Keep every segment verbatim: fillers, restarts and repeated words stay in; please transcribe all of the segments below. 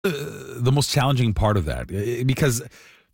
the most challenging part of that? Because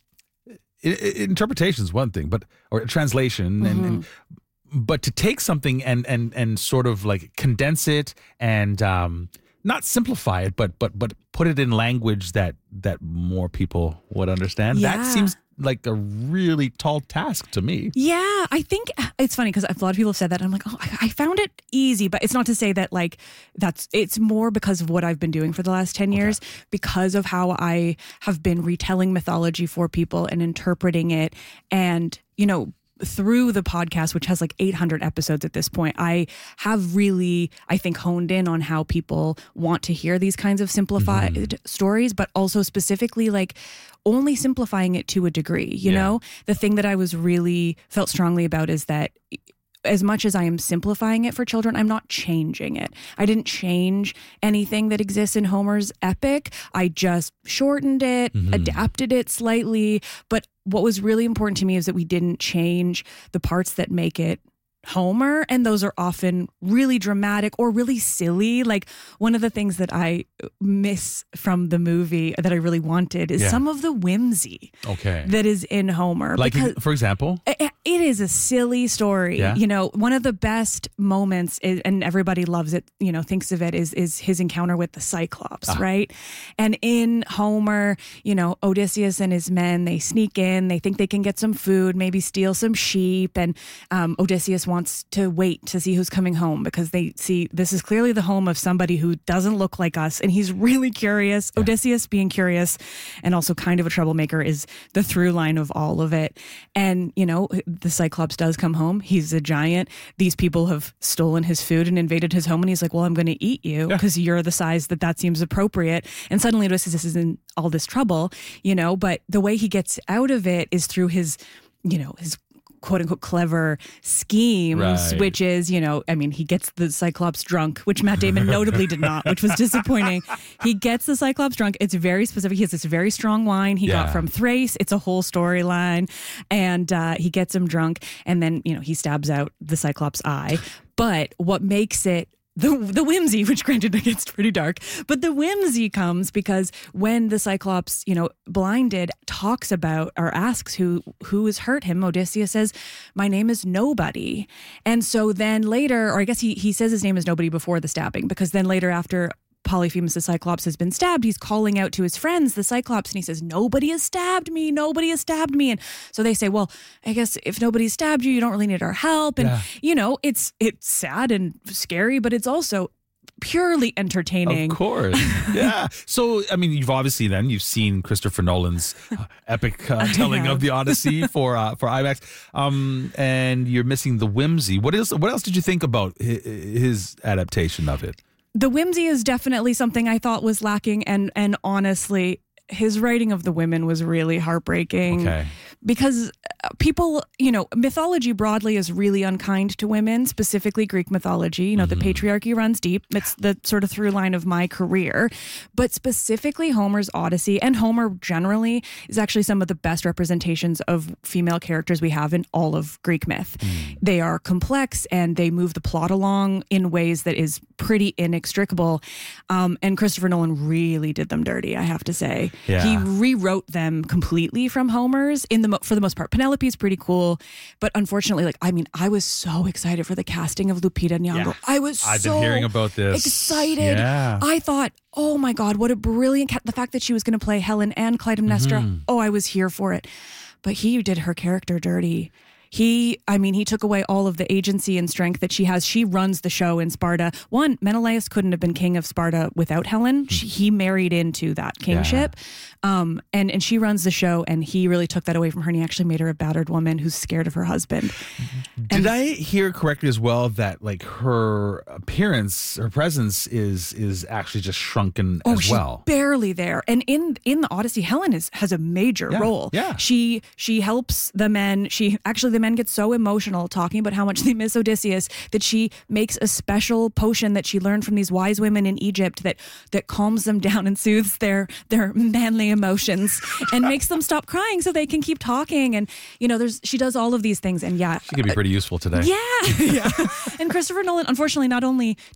it, it, interpretation is one thing, but or translation, mm-hmm. and, and but to take something and and and sort of like condense it and um, not simplify it, but but but put it in language that that more people would understand. Yeah. That seems like a really tall task to me. Yeah, I think it's funny because a lot of people have said that. And I'm like, oh, I, I found it easy, but it's not to say that like that's, it's more because of what I've been doing for the last ten years, okay. because of how I have been retelling mythology for people and interpreting it. And, you know, through the podcast, which has like eight hundred episodes at this point, I have really, I think, honed in on how people want to hear these kinds of simplified mm-hmm. stories, but also specifically like only simplifying it to a degree. You yeah. know, the thing that I was really felt strongly about is that as much as I am simplifying it for children, I'm not changing it. I didn't change anything that exists in Homer's epic. I just shortened it, mm-hmm. adapted it slightly. But what was really important to me is that we didn't change the parts that make it Homer, and those are often really dramatic or really silly. Like one of the things that I miss from the movie that I really wanted is yeah. some of the whimsy okay. that is in Homer. Like, for example? It, it is a silly story. Yeah. You know, one of the best moments, is, and everybody loves it, you know, thinks of it, is, is his encounter with the Cyclops, ah. right? And in Homer, you know, Odysseus and his men, they sneak in, they think they can get some food, maybe steal some sheep, and um, Odysseus wants to wait to see who's coming home because they see this is clearly the home of somebody who doesn't look like us, and he's really curious. Yeah. Odysseus being curious and also kind of a troublemaker is the through line of all of it. And, you know, the Cyclops does come home. He's a giant. These people have stolen his food and invaded his home, and he's like, well, I'm going to eat you because yeah. you're the size that that seems appropriate. And suddenly Odysseus is in all this trouble, you know, but the way he gets out of it is through his, you know, his quote unquote clever schemes, right. which is, you know, I mean, he gets the Cyclops drunk, which Matt Damon notably did not, which was disappointing. He gets the Cyclops drunk. It's very specific. He has this very strong wine he yeah. got from Thrace. It's a whole storyline. And uh, he gets him drunk, and then, you know, he stabs out the Cyclops eye. But what makes it The the whimsy, which granted it gets pretty dark, but the whimsy comes because when the Cyclops, you know, blinded, talks about or asks who who has hurt him, Odysseus says, my name is Nobody. And so then later, or I guess he, he says his name is Nobody before the stabbing, because then later after Polyphemus the Cyclops has been stabbed, he's calling out to his friends, the Cyclops, and he says, nobody has stabbed me, nobody has stabbed me. And so they say, well, I guess if nobody's stabbed you, you don't really need our help. And, yeah. you know, it's it's sad and scary, but it's also purely entertaining. Of course. Yeah. So, I mean, you've obviously then, you've seen Christopher Nolan's uh, epic uh, telling of the Odyssey for uh, for IMAX, um, and you're missing the whimsy. What else, what else did you think about his, his adaptation of it? The whimsy is definitely something I thought was lacking, and and honestly, his writing of the women was really heartbreaking. Okay. Because people, you know, mythology broadly is really unkind to women, specifically Greek mythology. You know, mm-hmm. the patriarchy runs deep. It's the sort of through line of my career. But specifically Homer's Odyssey, and Homer generally, is actually some of the best representations of female characters we have in all of Greek myth. Mm. They are complex, and they move the plot along in ways that is pretty inextricable. Um, and Christopher Nolan really did them dirty, I have to say. Yeah. He rewrote them completely from Homer's in the for the most part. Penelope's pretty cool, but unfortunately, like, I mean, I was so excited for the casting of Lupita Nyong'o. Yeah. I was I've so been hearing about this. excited. Yeah. I thought, oh my God, what a brilliant cat. The fact that she was going to play Helen and Clytemnestra, mm-hmm. oh, I was here for it. But he did her character dirty. He, I mean, he took away all of the agency and strength that she has. She runs the show in Sparta. One, Menelaus couldn't have been king of Sparta without Helen. She, he married into that kingship. Yeah. Um, and, and she runs the show, and he really took that away from her, and he actually made her a battered woman who's scared of her husband. Did and, I hear correctly as well that like her appearance, her presence is is actually just shrunken oh, as she's well? Barely there. And in in the Odyssey, Helen is has a major yeah. role. Yeah. She she helps the men. She actually the men get so emotional talking about how much they miss Odysseus that she makes a special potion that she learned from these wise women in Egypt that that calms them down and soothes their their manly emotions and makes them stop crying so they can keep talking. And you know, there's she does all of these things. And yeah, she could be pretty useful today. Yeah, yeah. And Christopher Nolan, unfortunately, not only did he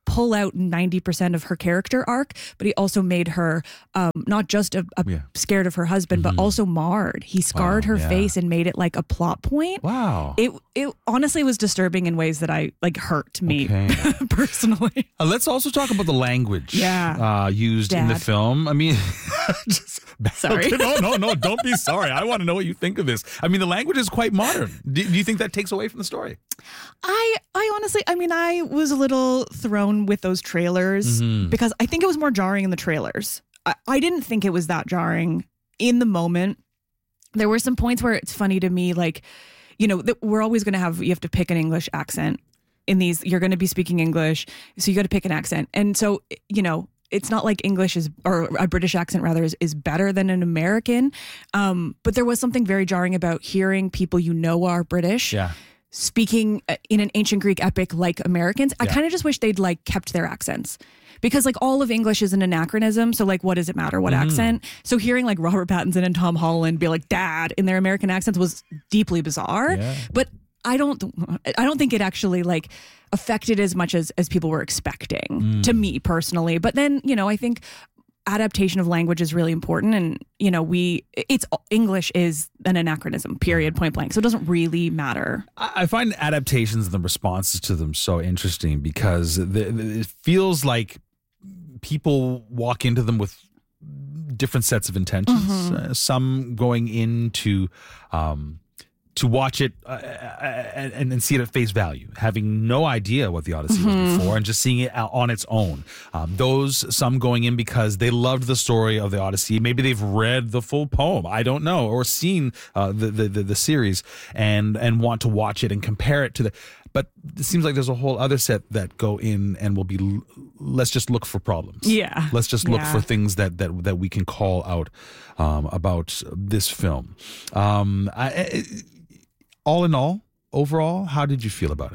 pull out ninety percent of her character arc, but he also made her um, not just a, a Yeah. scared of her husband, but also marred. He scarred Wow, her yeah. face and made it like a plot point. Wow. It it honestly was disturbing in ways that I like hurt me Okay. personally. Uh, let's also talk about the language Yeah. uh, used in the Dad. film. I mean, just, Sorry. Okay, no, no, no, don't be sorry. I want to know what you think of this. I mean, the language is quite modern. Do, do you think that takes away from the story? I I honestly, I mean, I was a little thrown with those trailers Mm-hmm. because I think it was more jarring in the trailers. I, I didn't think it was that jarring in the moment. There were some points where it's funny to me, like, you know, that we're always going to have, you have to pick an English accent in these, you're going to be speaking English, so you got to pick an accent. And so, you know, it's not like English is, or a British accent rather, is, is better than an American. Um, but there was something very jarring about hearing people you know are British Yeah. speaking in an ancient Greek epic like Americans. I Yeah. kind of just wish they'd like kept their accents. Because like all of English is an anachronism. So like, what does it matter what Mm-hmm. accent? So hearing like Robert Pattinson and Tom Holland be like dad in their American accents was deeply bizarre. Yeah. But I don't, I don't think it actually like affected as much as, as people were expecting Mm. to me personally. But then, you know, I think adaptation of language is really important. And, you know, we, it's English is an anachronism, period, point blank. So it doesn't really matter. I I find adaptations and the responses to them so interesting because the, the- it feels like people walk into them with different sets of intentions. Mm-hmm. Uh, some going into um, to watch it uh, and, and see it at face value, having no idea what the Odyssey Mm-hmm. was before, and just seeing it out on its own. Um, those some going in because they loved the story of the Odyssey. Maybe they've read the full poem, I don't know, or seen uh, the, the the the series and and want to watch it and compare it to the. But it seems like there's a whole other set that go in and will be. Let's just look for problems. Yeah. Let's just look Yeah. for things that that that we can call out um, about this film. Um, I, I, all in all, overall, how did you feel about it?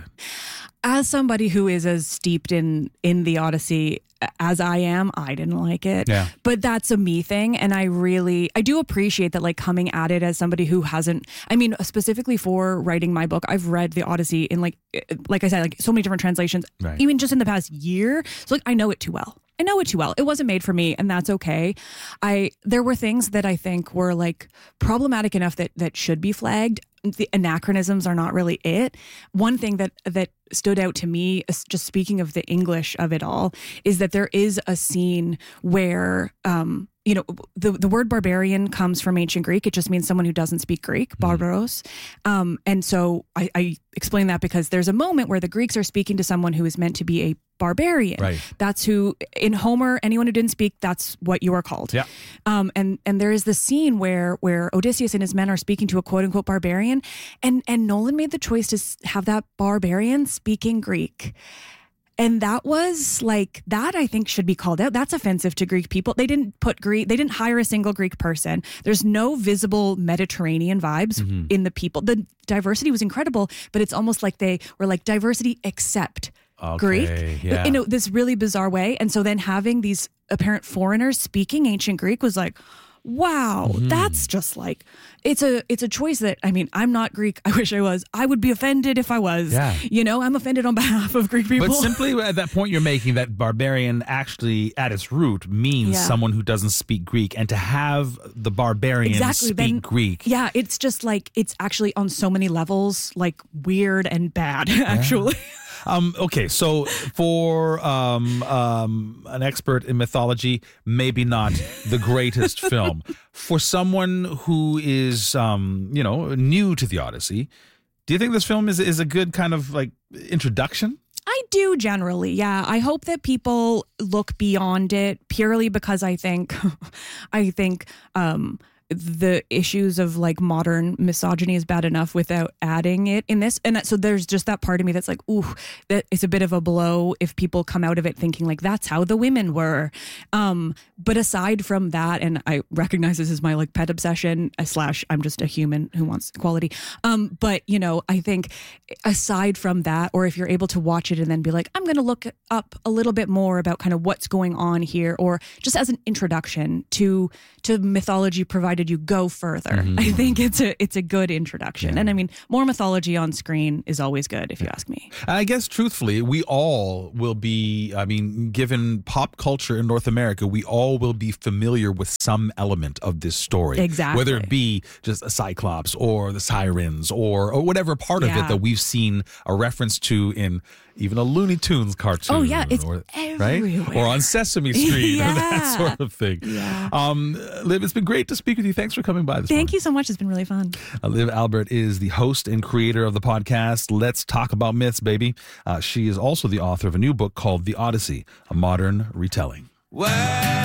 As somebody who is as steeped in in the Odyssey as I am, I didn't like it. Yeah. But that's a me thing. And I really, I do appreciate that, like, coming at it as somebody who hasn't, I mean, specifically for writing my book, I've read the Odyssey in, like, like I said, like so many different translations, Right. even just in the past year. So, like, I know it too well. I know it too well. It wasn't made for me, and that's okay. I there were things that I think were like problematic enough that that should be flagged. The anachronisms are not really it. One thing that that stood out to me, just speaking of the English of it all, is that there is a scene where um, you know, the the word barbarian comes from ancient Greek. It just means someone who doesn't speak Greek, barbaros. Um, and so I, I explain that because there's a moment where the Greeks are speaking to someone who is meant to be a barbarian. Right. That's who, in Homer, anyone who didn't speak, that's what you are called. Yeah. Um, and and there is this scene where where Odysseus and his men are speaking to a quote unquote barbarian, and and Nolan made the choice to s- have that barbarian speaking Greek. And that was like, that I think should be called out. That's offensive to Greek people. They didn't put Greek, they didn't hire a single Greek person. There's no visible Mediterranean vibes in the people. The diversity was incredible, but it's almost like they were like diversity except Okay, Greek yeah. in a, this really bizarre way. And so then having these apparent foreigners speaking ancient Greek was like, wow, Mm-hmm. that's just like, it's a it's a choice that, I mean, I'm not Greek. I wish I was. I would be offended if I was. Yeah. You know, I'm offended on behalf of Greek people. But simply at that point you're making, that barbarian actually at its root means Yeah. someone who doesn't speak Greek, and to have the barbarian Exactly. speak Then- Greek. Yeah, it's just like, it's actually on so many levels, like weird and bad, actually. Um, okay, so for um, um, an expert in mythology, maybe not the greatest film. For someone who is, um, you know, new to the Odyssey, do you think this film is is a good kind of like introduction? I do generally, yeah. I hope that people look beyond it purely because I think, I think um, the issues of like modern misogyny is bad enough without adding it in this. And that, so there's just that part of me that's like, ooh, that it's a bit of a blow if people come out of it thinking like that's how the women were. Um, but aside from that, and I recognize this is my like pet obsession uh, slash I'm just a human who wants equality. Um, but you know, I think aside from that, or if you're able to watch it and then be like, I'm going to look up a little bit more about kind of what's going on here, or just as an introduction to to mythology providing provided you go further. Mm-hmm. I think it's a it's a good introduction. Yeah. And I mean, more mythology on screen is always good, if you ask me. I guess, truthfully, we all will be, I mean, given pop culture in North America, we all will be familiar with some element of this story. Exactly. Whether it be just a Cyclops or the Sirens or, or whatever part yeah. of it that we've seen a reference to in even a Looney Tunes cartoon. Oh, yeah, it's or, everywhere. Right? Or on Sesame Street yeah. or that sort of thing. Yeah. Um, Liv, it's been great to speak with you. Thanks for coming by this Thank morning. you so much. It's been really fun. Uh, Liv Albert is the host and creator of the podcast Let's Talk About Myths, baby. Uh, she is also the author of a new book called The Odyssey, a modern retelling. Well,